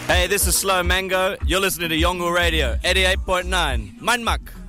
Hey, this is Slow Mango. You're listening to Yongle Radio, 88.9. Mindmak.